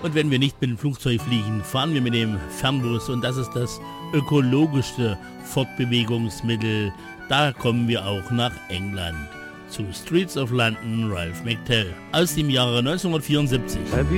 Und wenn wir nicht mit dem Flugzeug fliegen, fahren wir mit dem Fernbus und das ist das ökologischste Fortbewegungsmittel. Da kommen wir auch nach England. Zu Streets of London, Ralph McTell aus dem Jahre 1974.